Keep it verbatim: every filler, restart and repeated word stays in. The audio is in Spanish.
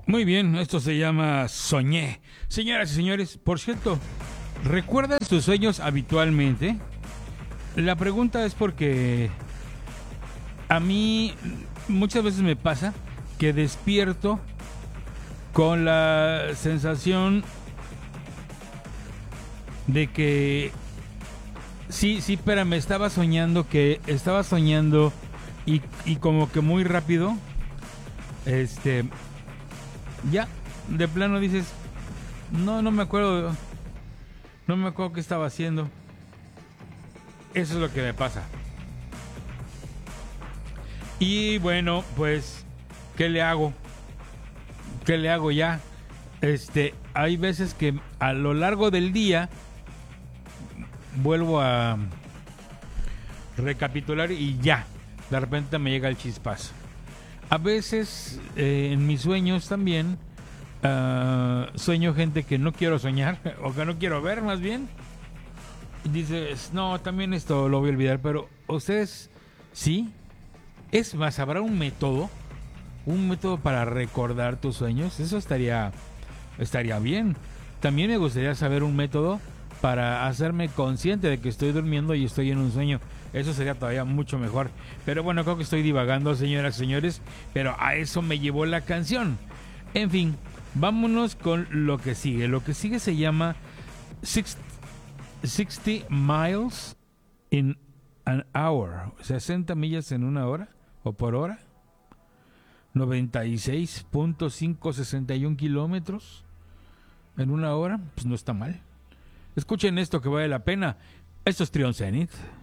Muy bien, esto se llama Soñé. Señoras y señores, por cierto, ¿recuerdan sus sueños habitualmente? La pregunta es porque a mí muchas veces me pasa que despierto con la sensación de que sí, sí, espérame, estaba soñando que estaba soñando y, y como que muy rápido, este, ya, de plano dices, no, no me acuerdo, no me acuerdo qué estaba haciendo. Eso es lo que me pasa. Y bueno, pues, ¿qué le hago? ¿Qué le hago ya? Este, hay veces que a lo largo del día vuelvo a recapitular y ya, de repente me llega el chispazo. A veces eh, en mis sueños también uh, sueño gente que no quiero soñar o que no quiero ver más bien. Y dices, no, también esto lo voy a olvidar, pero ustedes sí. Es más, ¿habrá un método? Un método para recordar tus sueños. Eso estaría, estaría bien. También me gustaría saber un método para hacerme consciente de que estoy durmiendo y estoy en un sueño. Eso sería todavía mucho mejor. Pero bueno, creo que estoy divagando, señoras y señores. Pero a eso me llevó la canción. En fin, vámonos con lo que sigue. Lo que sigue se llama sixty miles in an hour. sesenta millas en una hora o por hora. noventa y seis punto quinientos sesenta y uno kilómetros en una hora. Pues no está mal. Escuchen esto que vale la pena. Esto es Trion Zenith.